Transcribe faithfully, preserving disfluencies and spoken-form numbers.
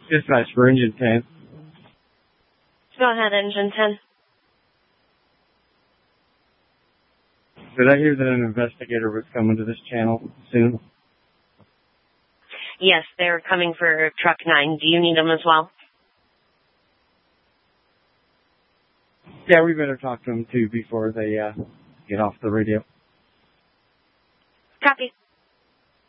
Dispatch for Engine ten. Go ahead, Engine ten. Did I hear that an investigator was coming to this channel soon? Yes, they're coming for Truck nine. Do you need them as well? Yeah, we better talk to them too before they uh, get off the radio. Copy.